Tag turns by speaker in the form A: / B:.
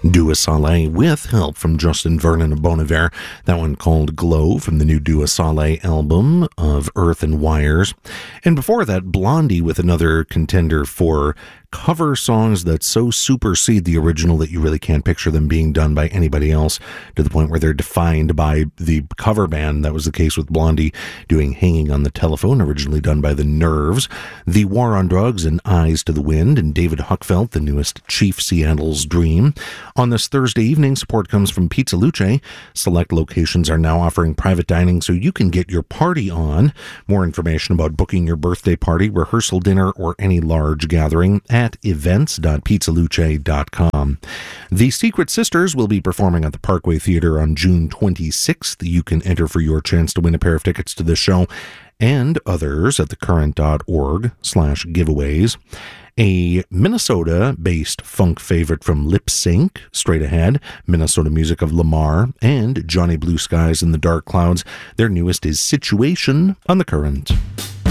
A: Dua Saleh with help from Justin Vernon of Bon Iver. That one called Glow from the new Dua Saleh album of Earth and Wires. And before that, Blondie with another contender for cover songs that so supersede the original that you really can't picture them being done by anybody else, to the point where they're defined by the cover band. That was the case with Blondie doing Hanging on the Telephone, originally done by the Nerves, The War on Drugs and Eyes to the Wind, and David Huckfelt, the newest Chief Seattle's Dream. On this Thursday evening, support comes from Pizza Luce. Select locations are now offering private dining so you can get your party on. More information about booking your birthday party, rehearsal dinner, or any large gathering at events.pizzaluce.com. The Secret Sisters will be performing at the Parkway Theater on June 26th. You can enter for your chance to win a pair of tickets to this show and others at thecurrent.org/giveaways. A Minnesota-based funk favorite from Lip Sync, straight ahead, Minnesota music of Lamar, and Johnny Blue Skies and the Dark Clouds. Their newest is Situation on The Current.